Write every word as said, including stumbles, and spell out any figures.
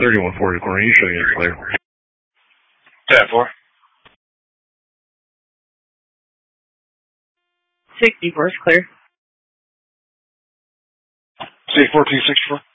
thirty-one forty corner, you showing it clear. ten four. sixty-four is clear. C fourteen sixty-four.